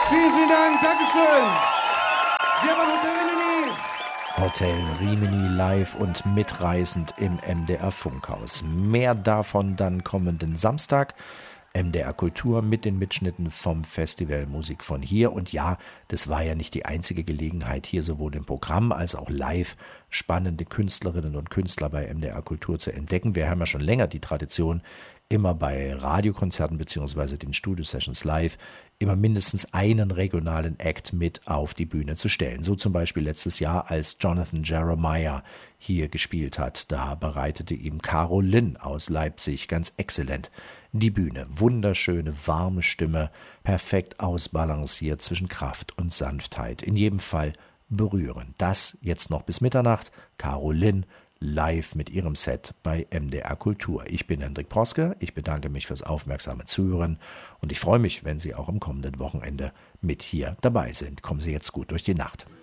Vielen, vielen Dank, Dankeschön. Wir haben Hotel Rimini. Hotel Rimini live und mitreißend im MDR Funkhaus. Mehr davon dann kommenden Samstag. MDR Kultur mit den Mitschnitten vom Festival Musik von hier. Und ja, das war ja nicht die einzige Gelegenheit, hier sowohl im Programm als auch live spannende Künstlerinnen und Künstler bei MDR Kultur zu entdecken. Wir haben ja schon länger die Tradition, immer bei Radiokonzerten bzw. den Studio-Sessions live immer mindestens einen regionalen Act mit auf die Bühne zu stellen. So zum Beispiel letztes Jahr, als Jonathan Jeremiah hier gespielt hat. Da bereitete ihm Caro Lynn aus Leipzig ganz exzellent die Bühne. Wunderschöne, warme Stimme, perfekt ausbalanciert zwischen Kraft und Sanftheit. In jedem Fall berührend. Das jetzt noch bis Mitternacht. Caro Lynn live mit ihrem Set bei MDR Kultur. Ich bin Hendrik Proske, ich bedanke mich fürs aufmerksame Zuhören und ich freue mich, wenn Sie auch am kommenden Wochenende mit hier dabei sind. Kommen Sie jetzt gut durch die Nacht.